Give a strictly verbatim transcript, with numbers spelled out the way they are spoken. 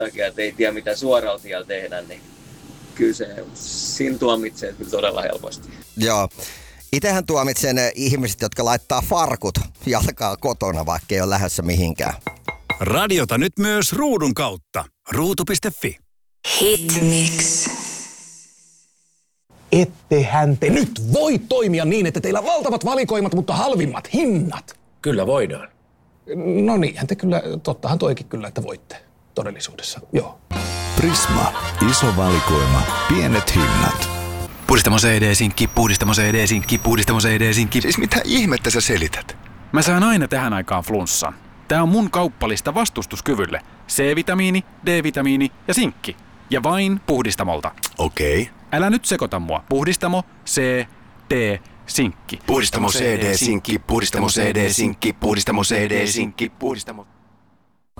takia, että ei tiedä mitä suorautialla tehdä, niin kyllä se siinä tuomitsee kyllä todella helposti. Joo. Itsehän tuomitsen ihmiset, jotka laittaa farkut jalkaa kotona, vaikka ei ole lähdössä mihinkään. Radiota nyt myös ruudun kautta. ruutu piste fi. Hitmix. Ettehän te nyt voi toimia niin, että teillä on valtavat valikoimat, mutta halvimmat hinnat. Kyllä voidaan. No niinhän te kyllä, tottahan toikin kyllä, että voitte todellisuudessa, joo. Prisma. Iso valikoima. Pienet hinnat. Puhdistamo C D-sinkki, puhdistamo C D-sinkki, puhdistamo C D-sinkki. Siis mitä ihmettä sä selität? Mä saan aina tähän aikaan flunssan. Tää on mun kauppalista vastustuskyvylle. C-vitamiini, D-vitamiini ja sinkki. Ja vain Puhdistamolta. Okei. Okay. Älä nyt sekoita mua. Puhdistamo, C, D, sinkki. Puhdistamo C D-sinkki, puhdistamo C D-sinkki, puhdistamo C D-sinkki, puhdistamo...